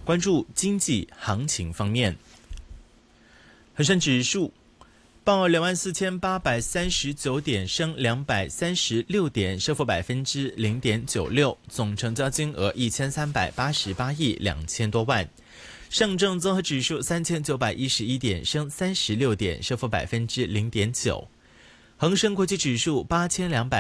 关注经济行情方面，恒生指数报24,839点，升236点，升幅0.96%，总成交金额1388亿2千多万。上证综合指数3911点，升36点，升幅0.9%。恒生国际指数8200